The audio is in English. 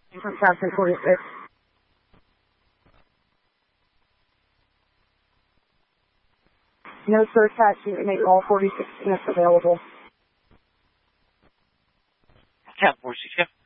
From Captain 46. No, sir, taxi. We make all 46 units available. Captain 46, yeah.